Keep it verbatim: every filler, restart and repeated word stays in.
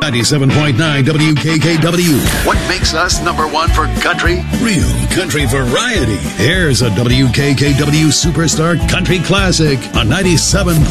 ninety-seven point nine W K K W. What makes us number one for country? Real country variety. Here's a W K K W Superstar Country Classic on ninety-seven